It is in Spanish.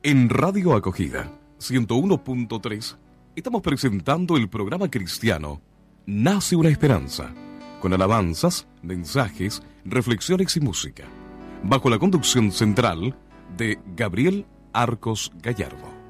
En Radio Acogida 101.3 estamos presentando el programa cristiano Nace una Esperanza, con alabanzas, mensajes, reflexiones y música, bajo la conducción central de Gabriel Arcos Gallardo.